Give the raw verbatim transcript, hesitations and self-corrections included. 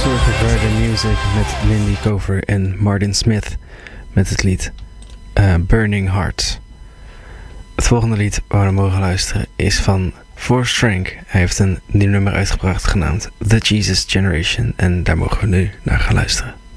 Surfing Garden Music met Lindy Cover en Martin Smith met het lied uh, Burning Hearts. Het volgende lied waar we mogen luisteren is van Forrest Frank. Hij heeft een nieuw nummer uitgebracht genaamd The Jesus Generation en daar mogen we nu naar gaan luisteren.